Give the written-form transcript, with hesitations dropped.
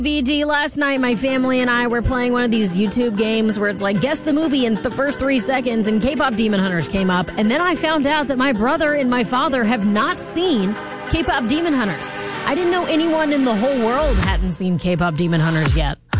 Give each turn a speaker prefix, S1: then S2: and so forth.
S1: BD, last night my family and I were playing one of these YouTube games where it's like guess the movie in the first 3 seconds, and K-pop Demon Hunters came up, and then I found out that my brother and my father have not seen K-pop Demon Hunters. I didn't know anyone in the whole world hadn't seen K-pop Demon Hunters yet.